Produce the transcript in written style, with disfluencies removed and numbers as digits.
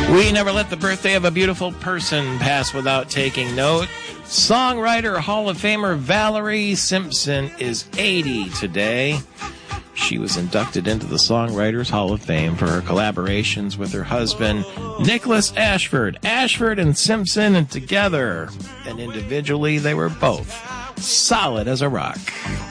We never let the birthday of a beautiful person pass without taking note. Songwriter Hall of Famer Valerie Simpson is 80 today. She was inducted into the Songwriters Hall of Fame for her collaborations with her husband, Nicholas Ashford. Ashford and Simpson, and together and individually, they were both solid as a rock.